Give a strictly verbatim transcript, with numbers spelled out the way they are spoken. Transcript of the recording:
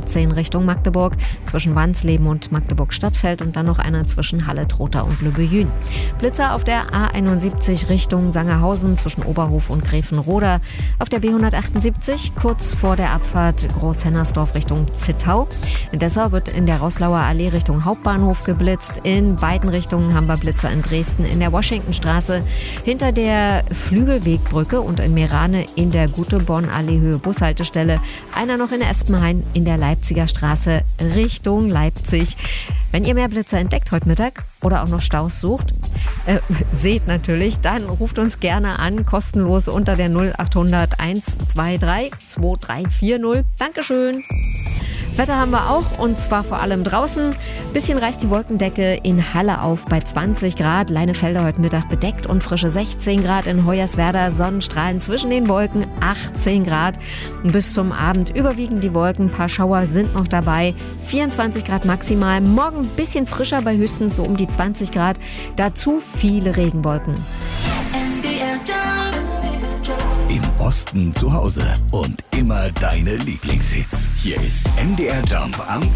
zehn Richtung Magdeburg, zwischen Wansleben und Magdeburg-Stadtfeld und dann noch einer zwischen Halle, Trotha und Lübbejün. Blitzer auf der A einundsiebzig Richtung Sangerhausen zwischen Oberhof und Gräfenroda, auf der B hundertachtundsiebzig kurz vor der Abfahrt Großhennersdorf Richtung Zittau. In Dessau wird in der Rauslauer Allee Richtung Hauptbahnhof geblitzt. In beiden Richtungen haben wir Blitzer in Dresden in der Washingtonstraße, hinter der Flügelwegbrücke und in Meerane in der Gute-Bonn-Allee Höhe Bushaltestelle. Einer noch in Espenhain in der Leipziger Straße Richtung Leipzig. Wenn ihr mehr Blitzer entdeckt heute Mittag oder auch noch Staus sucht, äh, seht natürlich, dann ruft uns gerne an, kostenlos unter der null achthundert eins zwei drei zwei drei vier null. Dankeschön. Wetter haben wir auch, und zwar vor allem draußen. Bisschen reißt die Wolkendecke in Halle auf bei zwanzig Grad. Leinefelder heute Mittag bedeckt und frische sechzehn Grad. In Hoyerswerda Sonnenstrahlen zwischen den Wolken achtzehn Grad. Bis zum Abend überwiegend die Wolken. Ein paar Schauer sind noch dabei. vierundzwanzig Grad maximal. Morgen ein bisschen frischer bei höchstens so um die zwanzig Grad. Dazu viele Regenwolken. Im Osten zu Hause und immer deine Lieblingshits. Hier ist M D R Jump am